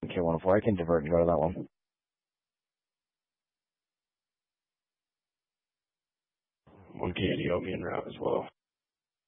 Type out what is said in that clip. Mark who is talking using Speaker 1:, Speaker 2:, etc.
Speaker 1: K104. I can divert and go to that one.
Speaker 2: One K Ethiopian route as well.